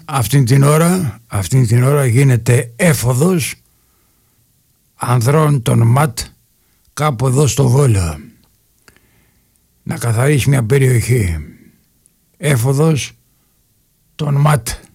αυτήν την ώρα γίνεται έφοδος ανδρών των ΜΑΤ κάπου εδώ στο Βόλο να καθαρίσει μια περιοχή. Έφοδος των ΜΑΤ.